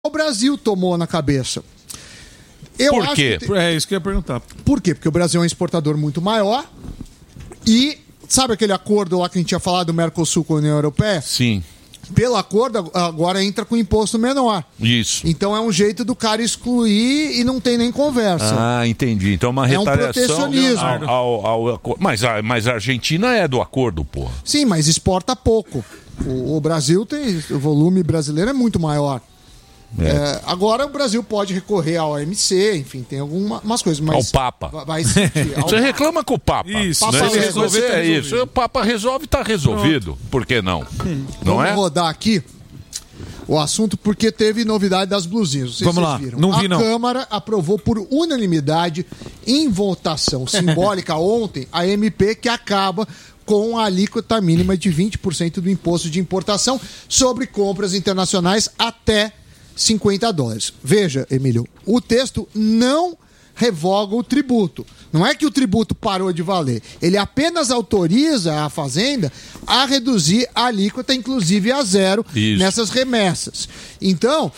o Brasil tomou na cabeça. Por quê? É isso que eu ia perguntar. Por quê? Porque o Brasil é um exportador muito maior e sabe aquele acordo lá que a gente tinha falado do Mercosul com a União Europeia? Sim. Pelo acordo, agora entra com imposto menor. Isso. Então é um jeito do cara excluir e não tem nem conversa. Ah, entendi. Então uma retaliação protecionismo. Mas a Argentina é do acordo, porra. Sim, mas exporta pouco. O Brasil tem... O volume brasileiro é muito maior. Agora o Brasil pode recorrer ao OMC, enfim, tem algumas coisas, mas... Ao Papa. Vai sentir. Você reclama com o Papa. Isso. Papa Se resolver, é isso. O Papa resolve, tá resolvido. Por que não? Não Vamos é? rodar aqui o assunto porque teve novidade das blusinhas. Vamos lá. Viram. Não vi, não. A Câmara aprovou por unanimidade em votação simbólica ontem a MP que acaba com a alíquota mínima de 20% do imposto de importação sobre compras internacionais até $50. Veja, Emílio, o texto não revoga o tributo. Não é que o tributo parou de valer. Ele apenas autoriza a Fazenda a reduzir a alíquota, inclusive a zero, nessas remessas. Então,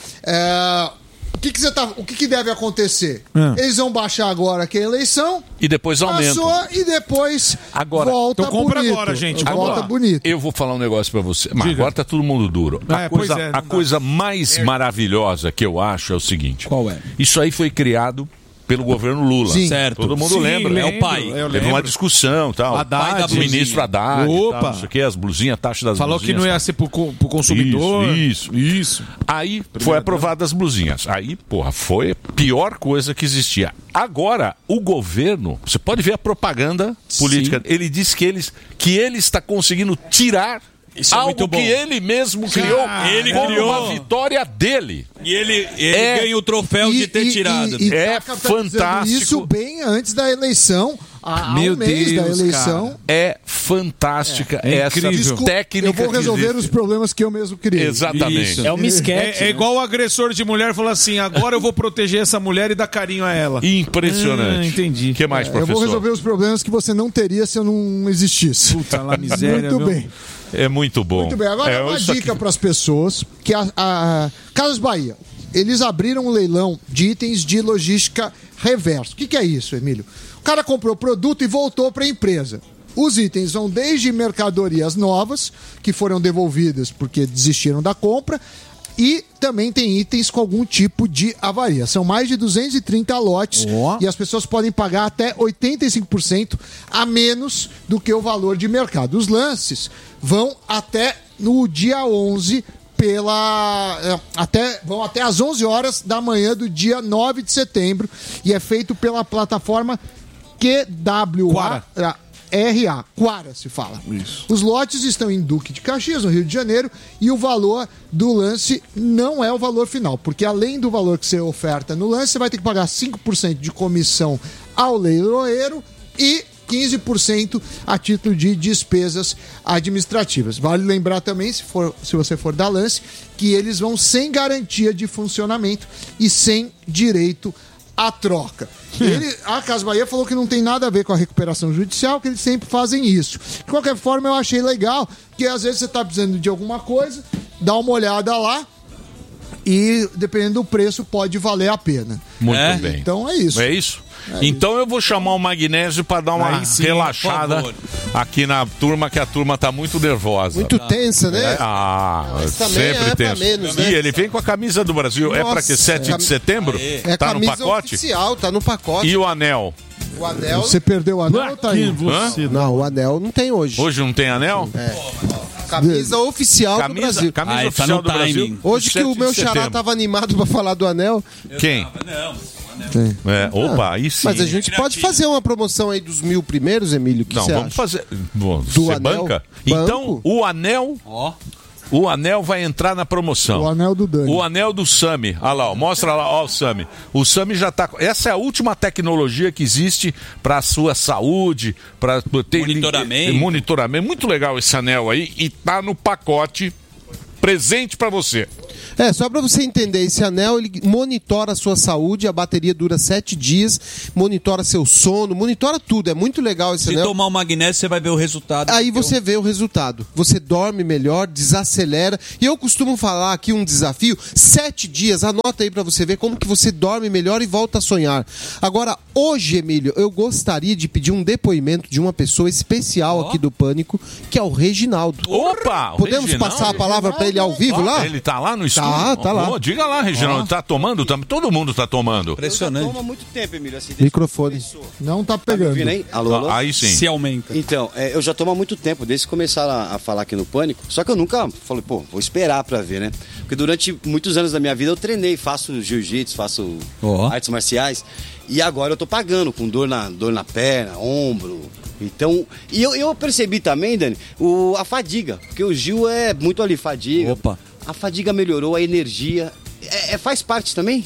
o que deve acontecer? Eles vão baixar agora que a eleição. E depois aumenta. Passou e depois agora, volta então compra bonito. agora, gente. Volta bonito. Eu vou falar um negócio pra você. Mas agora tá todo mundo duro. A coisa mais maravilhosa que eu acho é o seguinte. Qual é? Isso aí foi criado pelo governo Lula. Sim. Certo. Todo mundo lembra. É o pai. Teve uma discussão, tal. Haddad, o ministro Haddad, Opa. tal, não sei o que, as blusinhas, taxa das Falou blusinhas. que não ia ser pro consumidor. Isso. Aí foi aprovada as blusinhas. Aí, porra, foi a pior coisa que existia. Agora, o governo, você pode ver a propaganda política. Ele diz que ele está conseguindo tirar Isso é algo muito bom. que ele mesmo criou Ele como criou. uma vitória dele. E ele ganha o troféu de ter tirado. É tá capitalizando fantástico. Isso bem antes da eleição. Há Meu um mês Deus, da eleição. cara. É fantástica essa incrível. técnica. Eu vou resolver que os problemas que eu mesmo criei. Exatamente. Isso. É uma esquete. É igual o agressor de mulher falar assim, agora eu vou proteger essa mulher e dar carinho a ela. Impressionante. Entendi. O que mais, Eu professor? vou resolver os problemas que você não teria se eu não existisse. Puta lá, miséria. Muito viu? bem. É muito bom. Muito bem. Agora uma dica para as pessoas, que a Casas Bahia, eles abriram um leilão de itens de logística reverso. O que é isso, Emílio? O cara comprou o produto e voltou para a empresa. Os itens vão desde mercadorias novas, que foram devolvidas porque desistiram da compra, e também tem itens com algum tipo de avaria. São mais de 230 lotes e as pessoas podem pagar até 85% a menos do que o valor de mercado. Os vão até no dia 11 vão até às 11 horas da manhã do dia 9 de setembro e é feito pela plataforma Quara se fala. Isso. Os lotes estão em Duque de Caxias, no Rio de Janeiro, e o valor do lance não é o valor final, porque além do valor que você oferta no lance, você vai ter que pagar 5% de comissão ao leiloeiro e 15% a título de despesas administrativas. Vale lembrar também, se você for da lance, que eles vão sem garantia de funcionamento e sem direito à troca. A Casa Bahia falou que não tem nada a ver com a recuperação judicial, que eles sempre fazem isso. De qualquer forma, eu achei legal, que às vezes você está precisando de alguma coisa, dá uma olhada lá e, dependendo do preço, pode valer a pena. Muito bem. Então é isso. É isso? Então eu vou chamar o Magnésio para dar uma relaxada aqui na turma, que a turma tá muito nervosa. Muito tensa, né? Mas sempre tensa. Menos, né? E ele vem com a camisa do Brasil. Nossa, é para que 7 de setembro? É Tá no camisa pacote? oficial, tá no pacote. E o anel? O anel... Você perdeu o anel, tá aí? Não, o anel não tem hoje. Hoje não tem anel? Camisa oficial do Brasil. Camisa oficial do Brasil. Hoje que o meu xará tava animado pra falar do anel. Quem? Aí sim. Mas a gente pode fazer uma promoção aí dos 1000 primeiros, Emílio? Que Não, você vamos acha? fazer. Do Você anel? banca? Banco. Então, o anel. O anel vai entrar na promoção. O anel do Dani. O anel do Sami. Olha lá, mostra lá, ó, o Sami. O Sami já tá. Essa é a última tecnologia que existe para a sua saúde, para ter monitoramento. Monitoramento. Muito legal esse anel aí e tá no pacote presente pra você. Só pra você entender, esse anel, ele monitora a sua saúde, a bateria dura 7 dias, monitora seu sono, monitora tudo, é muito legal esse anel. Se tomar o magnésio, você vai ver o resultado. Aí você vê o resultado, você dorme melhor, desacelera, e eu costumo falar aqui um desafio, 7 dias, anota aí pra você ver como que você dorme melhor e volta a sonhar. Agora, hoje, Emílio, eu gostaria de pedir um depoimento de uma pessoa especial aqui do Pânico, que é o Reginaldo. Opa! Podemos passar a palavra pra ele ao vivo lá? Ele tá lá no estúdio? Tá lá. Diga lá, Reginaldo, tá tomando? Todo mundo tá tomando. Impressionante. Eu já tomo há muito tempo, Emílio. Assim, Microfone. Não tá Tá me pegando. ouvindo aí? Alô? Aí sim. Se aumenta. Então, eu já tomo há muito tempo, desde que começaram a falar aqui no Pânico. Só que eu nunca falei, vou esperar pra ver, né? Porque durante muitos anos da minha vida eu treinei, faço jiu-jitsu, faço artes marciais. E agora eu tô pagando, com dor na perna, ombro. Então, e eu percebi também, Dani, a fadiga. Porque o Gil é muito ali, fadiga. Opa. A fadiga melhorou, a energia. Faz parte também?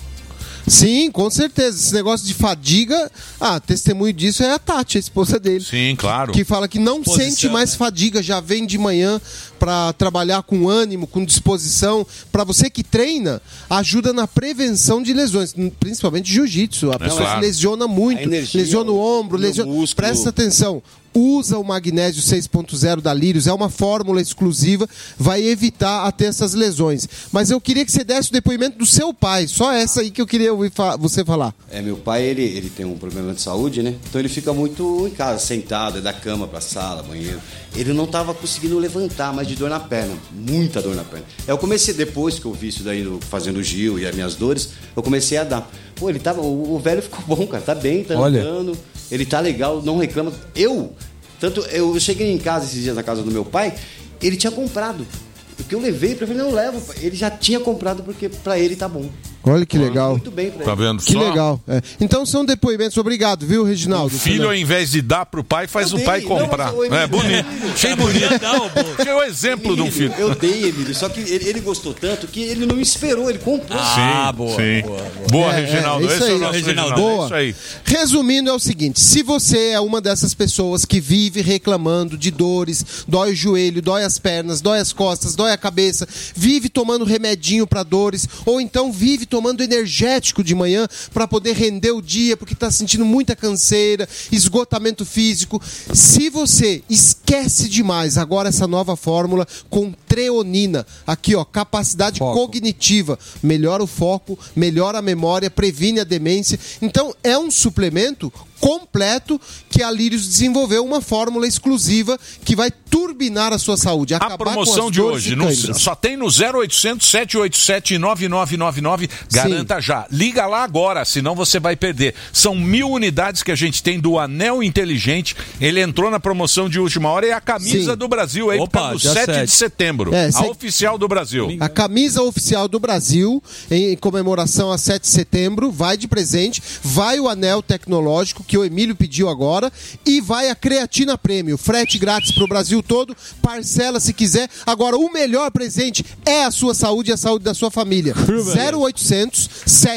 Sim, com certeza. Esse negócio de fadiga, testemunho disso é a Tati, a esposa dele. Sim, claro. Que fala que não sente mais fadiga, já vem de manhã para trabalhar com ânimo, com disposição. Para você que treina, ajuda na prevenção de lesões, principalmente jiu-jitsu. A pessoa se lesiona muito, energia, lesiona o ombro, lesiona... músculo. Presta atenção. Usa o magnésio 6.0 da Lírios, é uma fórmula exclusiva, vai evitar a ter essas lesões. Mas eu queria que você desse o depoimento do seu pai, só essa aí que eu queria ouvir você falar. Meu pai, ele tem um problema de saúde, né? Então ele fica muito em casa, sentado, da cama pra sala, banheiro. Ele não tava conseguindo levantar, mas de dor na perna, muita dor na perna. Eu comecei, depois que eu vi isso daí fazendo o Gil e as minhas dores, eu comecei a dar. O velho ficou bom, cara, tá bem, tá andando, ele tá legal, não reclama. Eu cheguei em casa esses dias na casa do meu pai, ele tinha comprado. O que eu levei pra ele, não levo. Ele já tinha comprado porque pra ele tá bom. Olha que legal. Muito bem pra Tá ele. vendo Que só? legal. Então são depoimentos. Obrigado, viu, Reginaldo? O filho, ao invés de dar pro pai, faz o pai comprar. Bonito. Achei bonito. Achei o exemplo de um filho. Eu dei, Emílio, só que ele gostou tanto que ele não me esperou, ele comprou. Boa, Reginaldo. Isso Esse aí, é o nosso Reginaldo. Boa. Isso aí. Resumindo, é o seguinte: se você é uma dessas pessoas que vive reclamando de dores, dói o joelho, dói as pernas, dói as costas, dói a cabeça, vive tomando remedinho para dores, ou então vive tomando energético de manhã para poder render o dia porque está sentindo muita canseira, esgotamento físico. Se você esquece demais agora essa nova fórmula com treonina, aqui ó, capacidade cognitiva, melhora o foco, melhora a memória, previne a demência. Então é um suplemento completo que a Lírios desenvolveu uma fórmula exclusiva que vai turbinar a sua saúde, acabar A promoção com as de dores hoje e câimbras. só tem no 0800 787 9999. Garanta já. Liga lá agora, senão você vai perder. São 1000 unidades que a gente tem do Anel Inteligente. Ele entrou na promoção de última hora e a camisa do Brasil aí Opa, no dia 7 de setembro. A oficial do Brasil. A camisa oficial do Brasil, em comemoração a 7 de setembro, vai de presente, vai o anel tecnológico que o Emílio pediu agora e vai a creatina prêmio, frete grátis para o Brasil todo, parcela se quiser. Agora, o melhor presente é a sua saúde e a saúde da sua família. 0800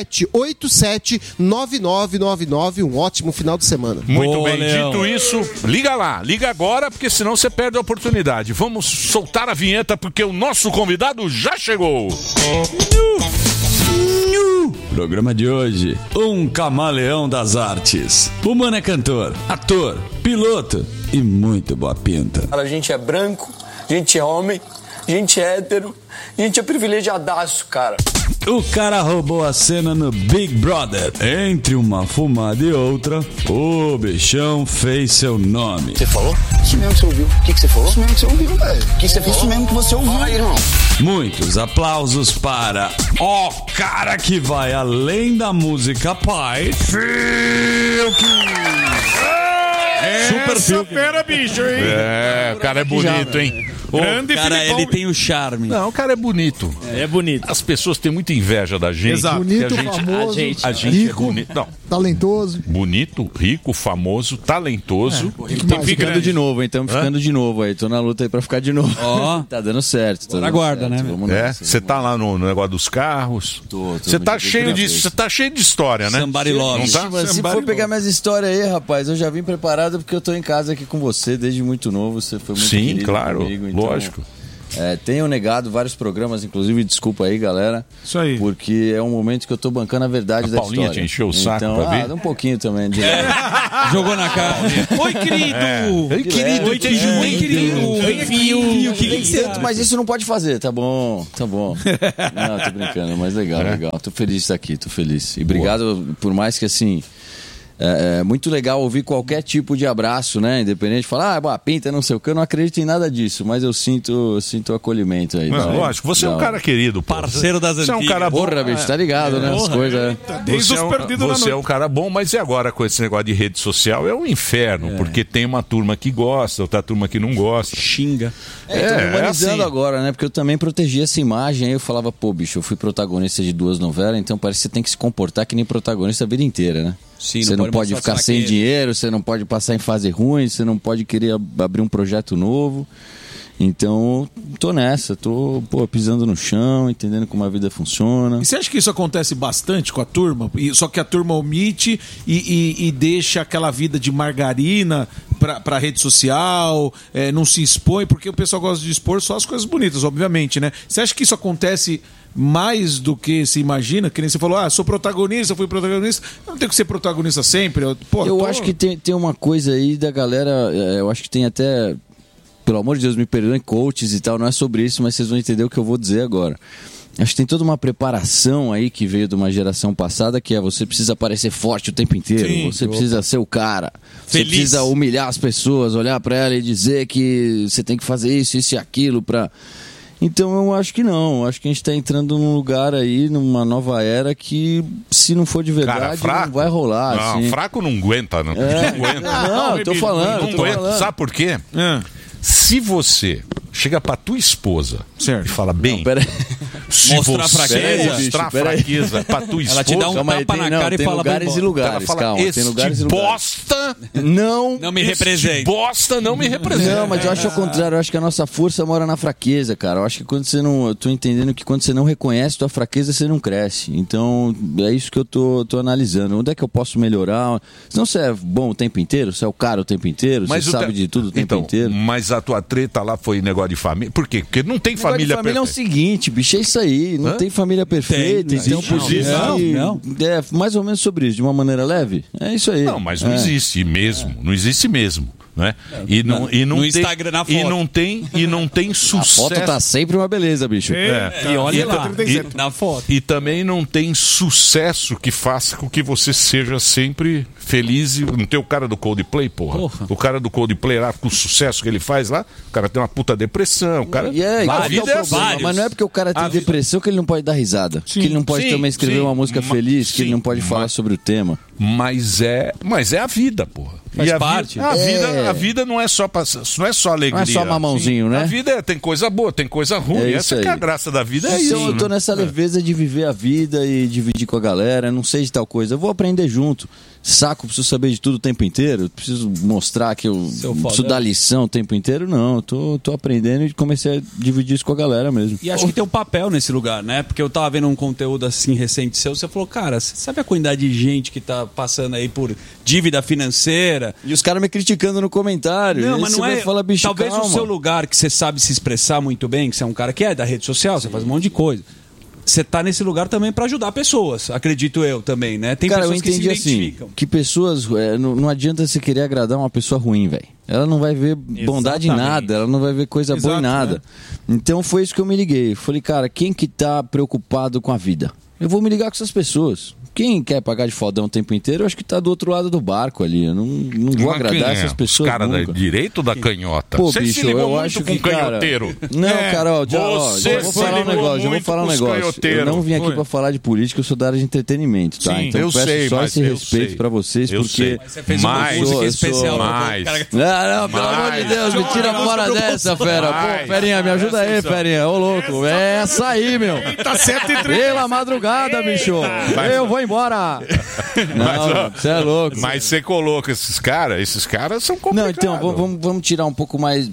787 9999. Um ótimo final de semana. Muito bem, dito isso, liga lá, liga agora, porque senão você perde a oportunidade. Vamos soltar a vinheta, porque o nosso convidado já chegou. Programa de hoje, um camaleão das artes. O mano é cantor, ator, piloto e muito boa pinta. A gente é branco, a gente é homem, a gente é hétero, a gente é privilegiadaço, cara. O cara roubou a cena no Big Brother. Entre uma fumada e outra, o bichão fez seu nome. Você falou? Isso mesmo que você ouviu. O que você falou? Isso mesmo que você ouviu, velho. O que você falou? Isso mesmo que você ouviu. Fala aí, irmão. Muitos aplausos para o cara que vai além da música pai, Fiuk. Super fera, bicho, hein? O cara é bonito, hein? Grande Cara, Filipão. ele tem o charme. Não, o cara é bonito. É bonito. As pessoas têm muita inveja da gente. Exato. Bonito, porque famoso, a gente rico, é bonito. Não, talentoso. bonito, rico, famoso, talentoso. Tem ficando de novo, hein? Estamos ficando de novo aí. Tô na luta aí pra ficar de novo. Ó. Tá dando certo. Agora aguarda, né? Vamos É, nessa, você tá lá no negócio dos carros. Você tá cheio de, você tá cheio de história, né? Somebody love. Não tá? Mas se for pegar minhas histórias aí, rapaz, eu já vim preparado porque eu tô em casa aqui com você desde muito novo. Você foi muito Sim, querido claro, comigo, então lógico. Tenho negado vários programas, inclusive, desculpa aí, galera. Isso aí. Porque é um momento que eu tô bancando a verdade da Paulinha história. te encheu o saco então, pra ver? dá um pouquinho também. De... Jogou na cara. Oi, querido! Oi, querido! Oi, querido! Vem aqui! O que Tem que ser, mas isso não pode fazer, tá bom, tá bom. Não, tô brincando, mas legal, legal. Tô feliz de estar aqui, tô feliz. E obrigado por mais que assim... É muito legal ouvir qualquer tipo de abraço, né? Independente de falar, pinta, não sei o que, eu não acredito em nada disso, mas eu sinto acolhimento aí. Não, lógico, você é um cara querido, pô. Parceiro das Você é um antigas. cara bom. Porra, bicho, tá ligado, né? As coisas. Você é um cara bom, mas e agora com esse negócio de rede social? É um inferno, porque tem uma turma que gosta, outra turma que não gosta. Xinga. Tô humanizando assim. agora, né? Porque eu também protegi essa imagem. Aí eu falava, pô, bicho, eu fui protagonista de 2 novelas, então parece que você tem que se comportar que nem protagonista a vida inteira, né? Sim, você não pode ficar sem dinheiro, você não pode passar em fase ruim, você não pode querer abrir um projeto novo. Então, tô nessa, pisando no chão, entendendo como a vida funciona. E você acha que isso acontece bastante com a turma? Só que a turma omite e deixa aquela vida de margarina pra rede social, não se expõe, porque o pessoal gosta de expor só as coisas bonitas, obviamente, né? Você acha que isso acontece mais do que se imagina? Que nem você falou, sou protagonista, fui protagonista. Eu não tenho que ser protagonista sempre. Eu acho que tem uma coisa aí da galera, eu acho que tem até... Pelo amor de Deus, me perdoem, coaches e tal, não é sobre isso, mas vocês vão entender o que eu vou dizer agora. Acho que tem toda uma preparação aí que veio de uma geração passada, que você precisa parecer forte o tempo inteiro, você precisa ser o cara, você precisa humilhar as pessoas, olhar pra ela e dizer que você tem que fazer isso e aquilo pra... Então eu acho que não, acho que a gente tá entrando num lugar aí, numa nova era que se não for de verdade, cara, fraco, não vai rolar. Não, assim. Fraco não aguenta, não. Não aguenta. Não, eu tô falando. Não aguenta, sabe por quê? Se você chega pra tua esposa e fala, bem, se mostrar fraqueza, mostrar fraqueza pra tua esposa, ela te dá um tapa na cara e fala lugares e lugares, fala, calma, tem lugares e lugares. Bosta não me representa. Bosta não me representa. Não, mas eu acho ao contrário, eu acho que a nossa força mora na fraqueza, cara. Eu acho que quando você não, eu tô entendendo que quando você não reconhece tua fraqueza, você não cresce. Então, é isso que eu tô analisando. Onde é que eu posso melhorar? Senão você é bom o tempo inteiro, você é o cara o tempo inteiro, mas você sabe de tudo o tempo inteiro. Mas a tua treta lá foi negócio de família. Por quê? Porque não tem família perfeita. É o seguinte, bicho, é isso aí. Não tem família perfeita. Então, não. É mais ou menos sobre isso, de uma maneira leve. É isso aí. Não, mas não existe mesmo. Não existe mesmo. Né? E não no tem, Instagram, na foto. E não tem sucesso. A foto tá sempre uma beleza, bicho. E olha lá, na foto. E também não tem sucesso que faça com que você seja sempre feliz. Não tem o cara do Coldplay, porra. O cara do Coldplay lá, com o sucesso que ele faz lá, o cara tem uma puta depressão. O cara... a vida é vários. Mas não é porque o cara tem depressão que ele não pode dar risada. Que ele não pode também escrever uma música feliz, que ele não pode falar sobre o tema. Mas é a vida, porra. Faz parte. A vida não é só alegria. Não é só mamãozinho, né? A vida tem coisa boa, tem coisa ruim. Essa que é a graça da vida, é isso. Então eu tô nessa leveza de viver a vida e dividir com a galera. Não sei de tal coisa. Eu vou aprender junto. Saco, preciso saber de tudo o tempo inteiro. Preciso mostrar que eu preciso dar lição o tempo inteiro. Não, eu tô aprendendo e comecei a dividir isso com a galera mesmo. E acho que tem um papel nesse lugar, né? Porque eu tava vendo um conteúdo assim recente seu. Você falou, cara, você sabe a quantidade de gente que tá passando aí por dívida financeira? E os caras me criticando no comentário. Não, mas não é. Falar, bicho, talvez calma. o seu lugar que você sabe se expressar muito bem, que você é um cara que é da rede social, você faz um monte de coisa. Você tá nesse lugar também para ajudar pessoas, acredito eu também, né? Tem cara, pessoas eu entendi que se identificam. Assim, que pessoas, não adianta você querer agradar uma pessoa ruim, velho. Ela não vai ver bondade em nada, ela não vai ver coisa boa em nada. Né? Então foi isso que eu me liguei. Falei, cara, quem que tá preocupado com a vida? Eu vou me ligar com essas pessoas. Quem quer pagar de fodão o tempo inteiro, eu acho que tá do outro lado do barco ali. Eu não vou agradar essas pessoas. Os caras da direita ou da canhota? Pô, você bicho, se ligou eu muito acho com que, canhoteiro. Não, cara, eu vou falar um negócio. Eu não vim aqui pra falar de política, eu sou da área de entretenimento, tá? Sim, então eu peço só esse respeito pra vocês, porque... Mas você fez uma música especial. Não, pelo amor de Deus, me tira fora dessa, fera. Pô, Ferinha, me ajuda aí, Ferinha. Ô, louco, é essa aí, meu. Tá 7h30. Pela madrugada, bicho. Eu vou embora. Não, você é louco. Mas você coloca esses caras são complicados. Não, então, vamos tirar um pouco mais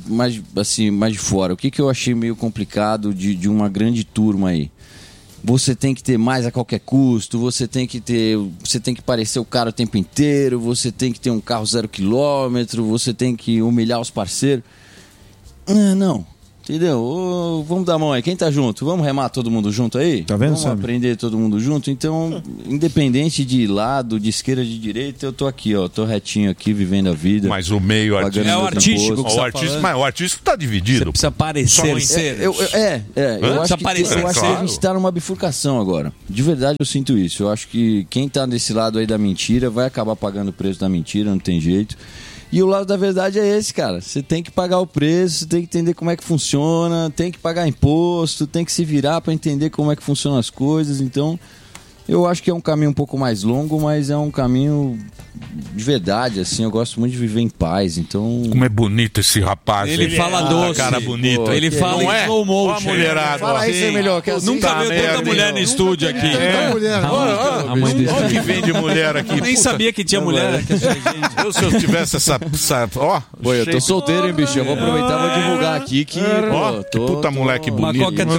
de fora. O que eu achei meio complicado de uma grande turma aí? Você tem que ter mais a qualquer custo, você tem que parecer o cara o tempo inteiro, você tem que ter um carro 0 km, você tem que humilhar os parceiros. Não. Entendeu? Ô, vamos dar a mão aí. Quem tá junto? Vamos remar todo mundo junto aí? Tá vendo, Vamos Sam? aprender todo mundo junto? Então, independente de lado, de esquerda, de direita, eu tô aqui, ó. Tô retinho aqui, vivendo a vida. Mas o meio pagando artístico... É o meus artístico impostos. que você O tá artístico, falando. mas o artístico tá dividido. Você precisa parecer ser. Eu acho que, parecer, eu acho que claro. a gente tá numa bifurcação agora. De verdade eu sinto isso. Eu acho que quem tá desse lado aí da mentira vai acabar pagando o preço da mentira, não tem jeito. E o lado da verdade é esse, cara. Você tem que pagar o preço, você tem que entender como é que funciona, tem que pagar imposto, tem que se virar pra entender como é que funcionam as coisas. Então, eu acho que é um caminho um pouco mais longo, mas é um caminho de verdade, assim. Eu gosto muito de viver em paz, então... Como é bonito esse rapaz. Ele hein? fala doce. Cara bonito. Pô, Ele fala Não em é? slow Ó a motion. mulherada. Fala aí, ser melhor que assim. Nunca Tá viu merda, tanta mulher no estúdio aqui. Tanta mulher. Olha o que vem de mulher aqui. Nem Puta, sabia que tinha mulher aqui. se eu tivesse essa ó, Pô, eu tô cheio- solteiro, hein, bicho? Eu vou aproveitar e vou divulgar aqui que... Ó, pô, que puta moleque Uma bonito. coca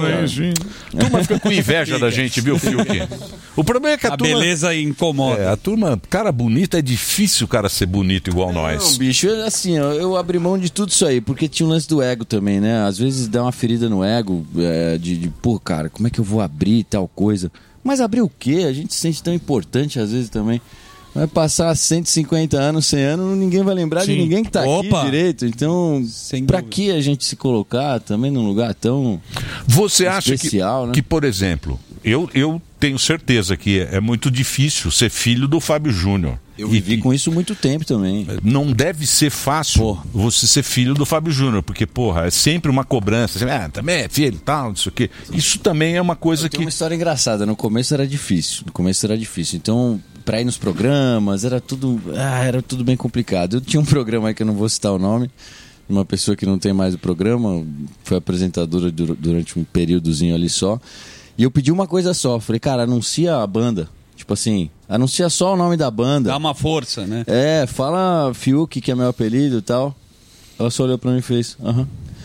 Turma fica com inveja da gente, viu, Fiuk? O problema é que a A turma... beleza incomoda. A turma, cara bonito, é difícil o cara ser bonito igual Não, nós. bicho, assim, ó, eu abri mão de tudo isso aí, porque tinha um lance do ego também, né? Às vezes dá uma ferida no ego, pô, cara, como é que eu vou abrir tal coisa? Mas abrir o quê? A gente se sente tão importante às vezes também. Vai passar 150 anos, 100 anos, ninguém vai lembrar de ninguém que tá Opa! aqui direito. Então, Sem pra dúvida. que a gente se colocar também num lugar tão... Você acha especial, né? que, por exemplo, eu tenho certeza que é muito difícil ser filho do Fábio Júnior. Eu vivi com isso muito tempo também. Não deve ser fácil você ser filho do Fábio Júnior, porque, porra, é sempre uma cobrança. Assim, também é filho e tal, não sei o quê. Isso também é uma coisa Tem que... uma história engraçada. No começo era difícil. Então, pra ir nos programas, era tudo bem complicado. Eu tinha um programa aí que eu não vou citar o nome, uma pessoa que não tem mais o programa, foi apresentadora durante um períodozinho ali só. E eu pedi uma coisa só. Falei, cara, anuncia a banda. Tipo assim, anuncia só o nome da banda. Dá uma força, né? Fala Fiuk, que é meu apelido e tal. Ela só olhou pra mim e fez, aham.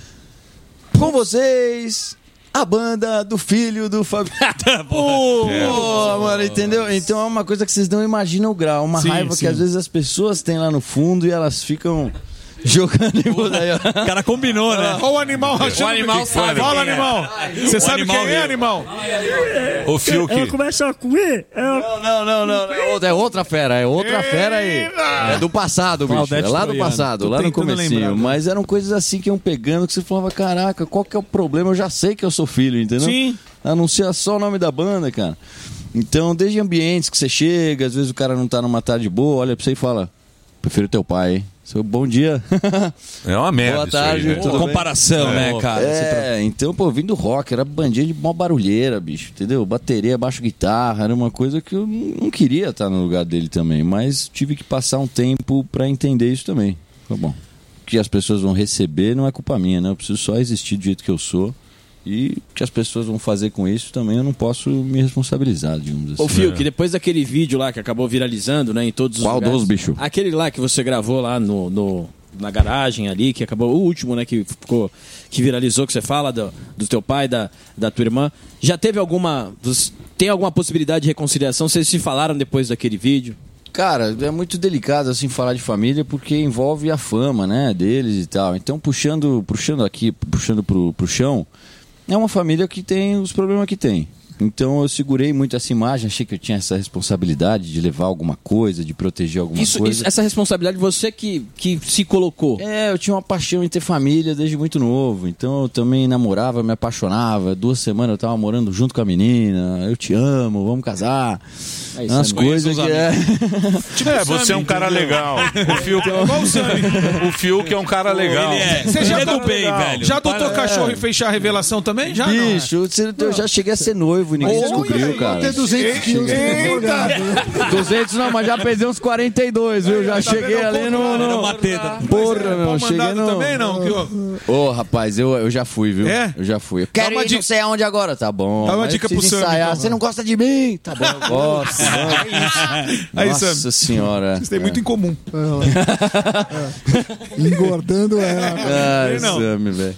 Com vocês, a banda do filho do Fábio. Pô, mano, entendeu? Então é uma coisa que vocês não imaginam o grau. Uma raiva que às vezes as pessoas têm lá no fundo e elas ficam jogando em você aí, ó. O cara combinou, né? Olha o animal rachando. O animal sabe Fala, quem é. animal. Você sabe animal quem é, veio. animal? Ô, Fiuk, começo a comer. Não. É outra fera aí. É do passado, bicho. Claudete É lá do Troiano. passado, Tô lá no tentando comecinho. lembrar. Mas eram coisas assim que iam pegando que você falava, caraca, qual que é o problema? Eu já sei que eu sou filho, entendeu? Sim. Anuncia só o nome da banda, cara. Então, desde ambientes que você chega, às vezes o cara não tá numa tarde boa, olha pra você e fala, prefiro teu pai, hein? Seu bom dia. é uma merda Boa isso aí, tarde, né? tudo bem? Comparação, né, cara? Então, pô, vindo rock, era bandinha de mó barulheira, bicho, entendeu? Bateria, baixo guitarra, era uma coisa que eu não queria estar no lugar dele também, mas tive que passar um tempo pra entender isso também. Tá bom. O que as pessoas vão receber não é culpa minha, né? Eu preciso só existir do jeito que eu sou. E o que as pessoas vão fazer com isso também eu não posso me responsabilizar, digamos assim. Ô, Fiuk, depois daquele vídeo lá que acabou viralizando, né, em todos os Qual lugares. dos, bicho? Aquele lá que você gravou lá na garagem ali, que acabou, o último, né, que viralizou, que você fala do teu pai, da tua irmã. Já teve tem alguma possibilidade de reconciliação? Vocês se falaram depois daquele vídeo? Cara, é muito delicado assim falar de família porque envolve a fama, né, deles e tal. Então, puxando pro chão, é uma família que tem os problemas que tem. Então eu segurei muito essa imagem, achei que eu tinha essa responsabilidade de levar alguma coisa, de proteger alguma coisa. Essa responsabilidade você que se colocou. Eu tinha uma paixão em ter família desde muito novo. Então eu também namorava, me apaixonava. 2 semanas eu tava morando junto com a menina. Eu te amo, vamos casar. Umas coisas que você é um cara legal. O Fiuk é um cara legal. Você já Ele é do bem, velho. Já adotou cachorro e fez chá revelação também? Já Bicho, eu já cheguei a ser noivo e ninguém descobriu, cara. Ter 200 quilos. 200 não, mas já pesei uns 42, viu? Já cheguei ali no... Era uma teta. Porra, meu, Pau cheguei mandado no... também, não? Ô, rapaz, eu já fui, viu? É? Eu já fui. Eu quero uma ir não sei aonde agora. Tá bom. Dá uma mas dica eu preciso pro Sam, ensaiar. então. Você não gosta de mim? Tá bom, eu gosto. Aí, Nossa Sam. senhora. Vocês têm muito em comum. Engordando Ai, não. Sam, velho.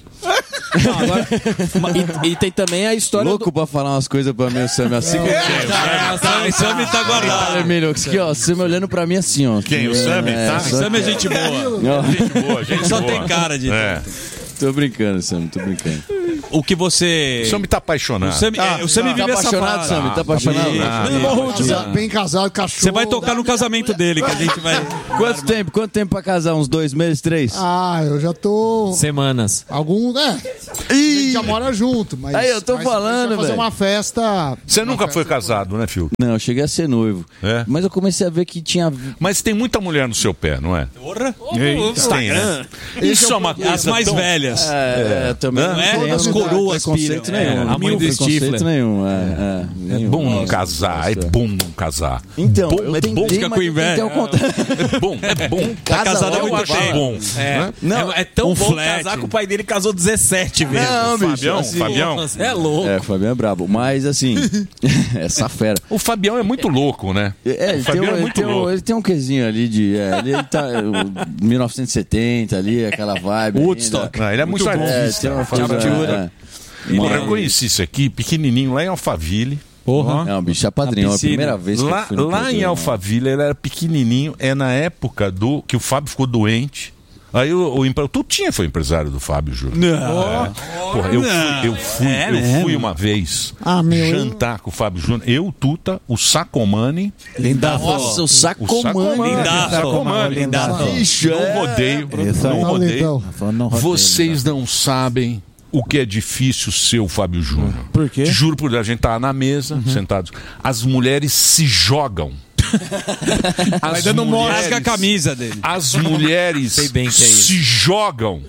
E tem também a história Louco pra falar umas coisas pra mim, o Sam, assim. O Sammy tá guardado. Olha, Emílio, aqui, ó, o Sam olhando pra mim assim, ó. Quem? O Sammy? Tá? O Sammy é gente boa. Gente boa, gente Só boa. tem cara de... Tô brincando, Sam, tô brincando. O que você... O Sammy tá apaixonado. O Sammy vive essa apaixonado, fase. Sammy? Tá apaixonado? Bem casado, cachorro. Você vai tocar no casamento dele, que a gente vai... Quanto tempo pra casar? Uns 2 meses, 3? Ah, eu já tô... Semanas. Algum, né? A gente já mora junto, mas... Aí, eu tô falando, vai fazer velho. uma festa... Você nunca foi casado, né, Fio? Não, eu cheguei a ser noivo. É? Mas eu comecei a ver que tinha... Mas tem muita mulher no seu pé, não é? Porra! Tem, né? Isso é uma coisa As mais tão... velhas. também Não é? tenho As coroas preconceito piram. nenhum. A mãe do preconceito Stifler. nenhum. É bom não casar, é bom não casar. Então, bom, eu é bom, tentei, fica mas com inveja. eu tentei ao contrário. é bom. Tá casado há Eu muito acho tempo. bom. É. Não, É tão Um bom flat. casar que o pai dele casou 17 vezes. Não, bicho, Fabião. Você é louco. É, o Fabião é brabo. Mas, assim, essa fera. O Fabião é muito louco, né? Ele o Fabião é muito louco. ele tem um quesinho ali de... ele tá... 1970 ali, aquela vibe. Woodstock. Não, ele é muito artista. Tem uma coisa... Porra, eu conheci isso aqui, pequenininho, lá em Alphaville. Porra. Não, bicho, é padrinho. É a piscina. primeira vez que eu Lá fui no em programa. Alphaville, ele era pequenininho. É na época que o Fábio ficou doente. Aí tu foi empresário do Fábio Júnior. Porra, eu fui uma vez jantar com o Fábio Júnior. Eu, Tuta, o Sacomani. Nossa, o Sacomani. Sacomani. Ixi, No rodeio. Vocês não sabem o que é difícil ser o Fábio Júnior. Por quê? Te juro por Deus, a gente tá na mesa, sentados. As mulheres se jogam. Vai dando rasga a camisa dele. As mulheres Sei bem que é isso. se jogam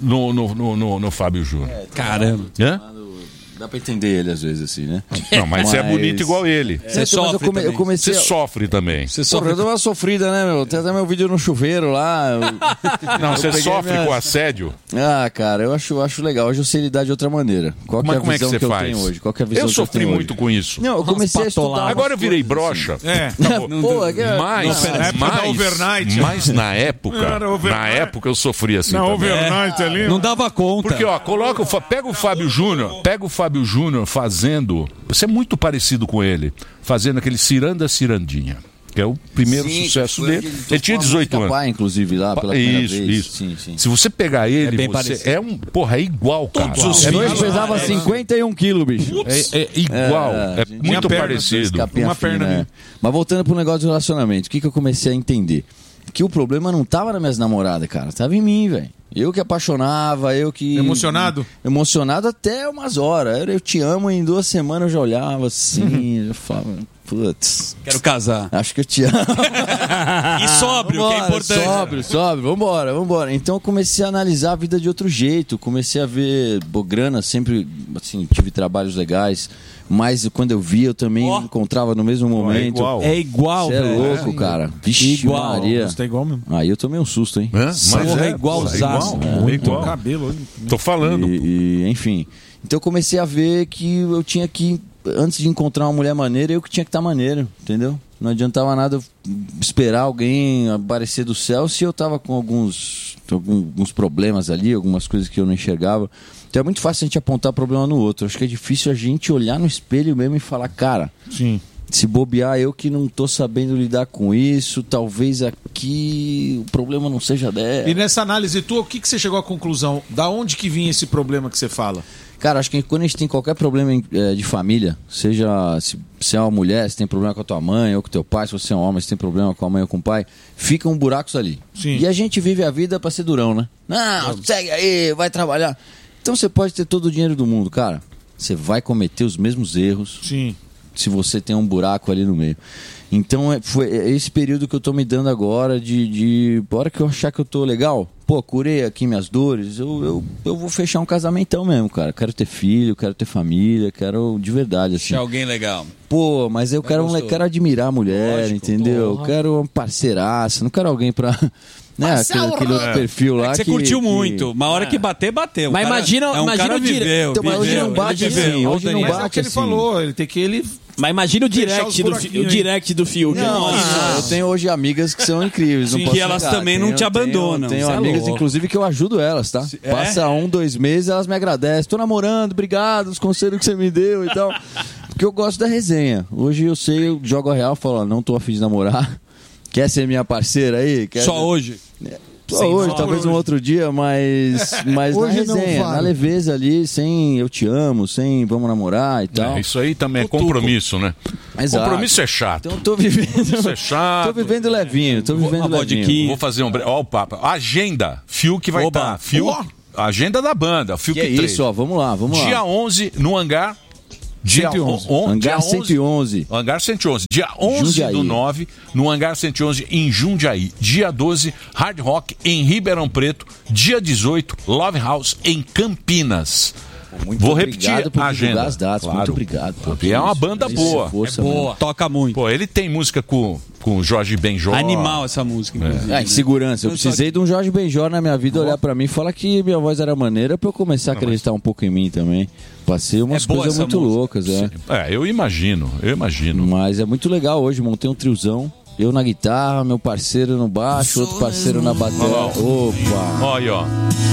no Fábio Júnior. Caramba. Hã? Dá pra entender ele às vezes assim, né? Não, mas você é bonito igual ele. Você Mas sofre eu também. comecei... Você sofre também. Você Porra, sofre. eu dou uma sofrida, né, meu? Tem até meu vídeo no chuveiro lá. Não, você peguei sofre minhas- com assédio. Ah, cara, eu acho legal. Hoje eu sei lidar de outra maneira. Qual que é a Como é que visão você que eu faz? tenho hoje? Qual que é a visão Eu que sofri tenho muito hoje? com isso. Não, eu comecei a estudar. Agora eu virei umas broxa. É. coisas. Pô, é que é- Mas, na época da overnight. mas na época, Era overnight. eu sofri assim Na também. overnight ali. Não dava conta. Porque, ó, pega o Fábio Júnior fazendo. Você é muito parecido com ele, fazendo aquele Cirandinha, que é o primeiro Sim, sucesso foi dele. aquele- Ele tinha 18 anos. Pai, inclusive, lá pela primeira Isso, vez. isso. Sim, sim. Se você pegar ele, bem você parecido. é um. Porra, é igual, cara. os É, filhos- hoje pesava 51 quilos, bicho. É igual. É gente, muito minha perna, parecido. Capinha Uma fina, perna né? ali. Mas voltando pro negócio do relacionamento, o que eu comecei a entender? Que o problema não tava nas minhas namoradas, cara. Tava em mim, velho. Eu que apaixonava, eu que... Emocionado? Emocionado até umas horas. Eu te amo, em 2 semanas eu já olhava assim, eu falava, putz, Quero casar. acho que eu te amo. E sóbrio, que é importante. Sóbrio, vambora. Então eu comecei a analisar a vida de outro jeito. Comecei a ver, grana, sempre, assim, tive trabalhos legais. Mas quando eu via, eu também encontrava no mesmo momento. igual. É igual, Você é velho. louco, cara. Vixe, Igual. Maria. Você tá igual mesmo. Aí eu tomei um susto, hein? Hã? Mas Porra, é igualzaço. igual. É igual. Cabelo hoje. Tô falando. Enfim. Então eu comecei a ver que eu tinha que, antes de encontrar uma mulher maneira, eu que tinha que estar maneiro, entendeu? Não adiantava nada esperar alguém aparecer do céu se eu tava com alguns problemas ali, algumas coisas que eu não enxergava. Então é muito fácil a gente apontar problema no outro. Acho que é difícil a gente olhar no espelho mesmo e falar, cara, Sim. se bobear eu que não tô sabendo lidar com isso, talvez aqui o problema não seja dela. E nessa análise tua, o que você chegou à conclusão? Da onde que vinha esse problema que você fala? Cara, acho que quando a gente tem qualquer problema de família, seja se você é uma mulher, se tem problema com a tua mãe ou com o teu pai, se você é um homem, se tem problema com a mãe ou com o pai, ficam buracos ali. Sim. E a gente vive a vida pra ser durão, né? Não, segue aí, vai trabalhar. Então você pode ter todo o dinheiro do mundo, cara. Você vai cometer os mesmos erros Sim. se você tem um buraco ali no meio. Então foi esse período que eu tô me dando agora de hora que eu achar que eu tô legal, pô, curei aqui minhas dores, eu vou fechar um casamentão mesmo, cara. Quero ter filho, quero ter família, quero de verdade, assim. Achar alguém legal. Pô, mas eu quero admirar a mulher, entendeu? Eu quero uma parceiraça, não quero alguém pra... Né, aquele outro perfil lá Você curtiu muito. Uma hora que bater, bateu. Mas imagina um cara o dire- viveu, Então, mas hoje viveu, não bate ele viveu. assim, Olha o hoje não Daniel. Mas é o bate que ele assim. falou, ele tem que... Mas imagina o Fechar os direct buraquinhos, do Fiuk. Eu tenho hoje amigas que são incríveis, não Sim, posso que elas negar. também não te abandonam. Tenho Cê é amigas, louco. inclusive, que eu ajudo elas, tá? É? Passa 1, 2 meses, elas me agradecem. Tô namorando, obrigado, os conselhos que você me deu e tal. Porque eu gosto da resenha. Hoje eu sei, eu jogo a real, falo, ó, não tô afim de namorar. Quer ser minha parceira aí? Só hoje. Hoje, talvez um outro dia, mas na Hoje não resenha, vale. na leveza ali, sem eu te amo, sem vamos namorar e tal. Isso aí também é compromisso, né? Exato. Compromisso é chato. Então tô vivendo. Isso é chato. Tô vivendo levinho, tô vivendo levinho. Vou fazer Ó o papo. Agenda. Fiuk vai estar. Agenda da banda. Fiuk Que é 3. isso, ó, vamos lá. Dia 11 no Hangar. Dia 111. 11. Hangar 111. Hangar 111. Dia 11 Jundiaí. do 9, no Hangar 111 em Jundiaí. Dia 12, Hard Rock em Ribeirão Preto. Dia 18, Love House em Campinas. Vou repetir a agenda. As datas. Claro. Muito obrigado. Pô, E é uma banda boa. Força, Boa, toca muito. Pô, ele tem música com o Jorge Benjor. Animal essa música, inclusive. Em segurança. Eu precisei de um Jorge Benjor na minha vida olhar pra mim e falar que minha voz era maneira pra eu começar a acreditar um pouco em mim também. Passei umas boa coisas essa muito música. loucas, Eu imagino. Mas é muito legal hoje, montei um triozão. Eu na guitarra, meu parceiro no baixo, outro parceiro na bateria. Opa! Olha, ó.